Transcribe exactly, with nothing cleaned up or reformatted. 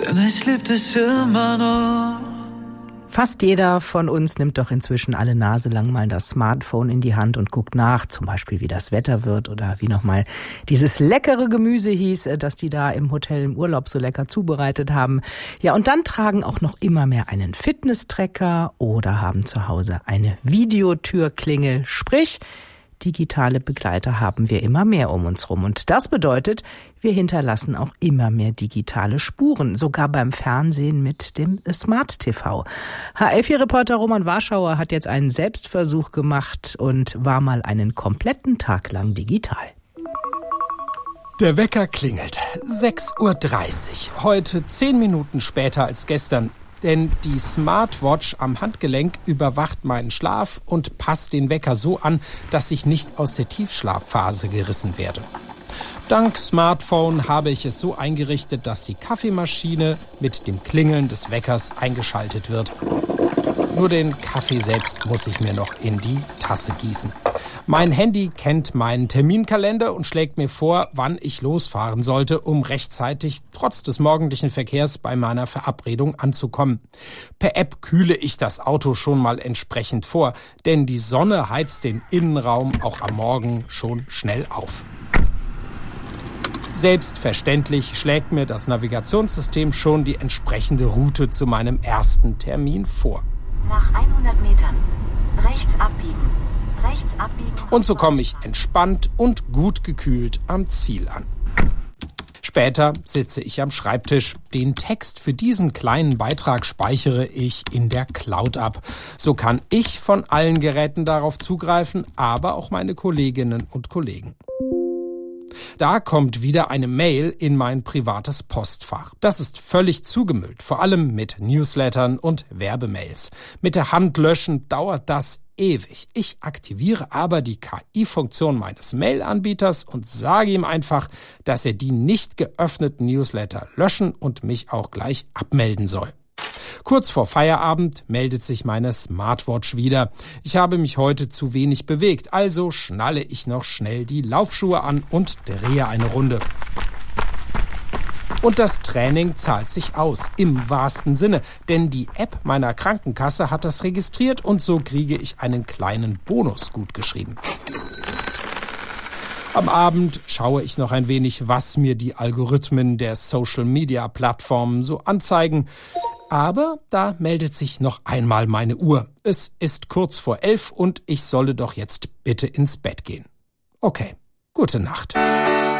denn ich lieb dich immer noch. Fast jeder von uns nimmt doch inzwischen alle Nase lang mal das Smartphone in die Hand und guckt nach, zum Beispiel wie das Wetter wird oder wie nochmal dieses leckere Gemüse hieß, das die da im Hotel im Urlaub so lecker zubereitet haben. Ja, und dann tragen auch noch immer mehr einen Fitness-Tracker oder haben zu Hause eine Videotürklingel, sprich digitale Begleiter haben wir immer mehr um uns rum. Und das bedeutet, wir hinterlassen auch immer mehr digitale Spuren, sogar beim Fernsehen mit dem Smart T V. H L vier-Reporter Roman Warschauer hat jetzt einen Selbstversuch gemacht und war mal einen kompletten Tag lang digital. Der Wecker klingelt. sechs Uhr dreißig. Heute zehn Minuten später als gestern. Denn die Smartwatch am Handgelenk überwacht meinen Schlaf und passt den Wecker so an, dass ich nicht aus der Tiefschlafphase gerissen werde. Dank Smartphone habe ich es so eingerichtet, dass die Kaffeemaschine mit dem Klingeln des Weckers eingeschaltet wird. Nur den Kaffee selbst muss ich mir noch in die Tasse gießen. Mein Handy kennt meinen Terminkalender und schlägt mir vor, wann ich losfahren sollte, um rechtzeitig, trotz des morgendlichen Verkehrs, bei meiner Verabredung anzukommen. Per App kühle ich das Auto schon mal entsprechend vor, denn die Sonne heizt den Innenraum auch am Morgen schon schnell auf. Selbstverständlich schlägt mir das Navigationssystem schon die entsprechende Route zu meinem ersten Termin vor. Nach hundert Metern rechts abbiegen. Rechts abbiegen. Und so komme ich entspannt und gut gekühlt am Ziel an. Später sitze ich am Schreibtisch. Den Text für diesen kleinen Beitrag speichere ich in der Cloud ab. So kann ich von allen Geräten darauf zugreifen, aber auch meine Kolleginnen und Kollegen. Da kommt wieder eine Mail in mein privates Postfach. Das ist völlig zugemüllt, vor allem mit Newslettern und Werbemails. Mit der Hand löschen dauert das ewig. Ich aktiviere aber die K I-Funktion meines Mail-Anbieters und sage ihm einfach, dass er die nicht geöffneten Newsletter löschen und mich auch gleich abmelden soll. Kurz vor Feierabend meldet sich meine Smartwatch wieder. Ich habe mich heute zu wenig bewegt, also schnalle ich noch schnell die Laufschuhe an und drehe eine Runde. Und das Training zahlt sich aus, im wahrsten Sinne, denn die App meiner Krankenkasse hat das registriert und so kriege ich einen kleinen Bonus gutgeschrieben. Am Abend schaue ich noch ein wenig, was mir die Algorithmen der Social-Media-Plattformen so anzeigen. Aber da meldet sich noch einmal meine Uhr. Es ist kurz vor elf und ich solle doch jetzt bitte ins Bett gehen. Okay, gute Nacht.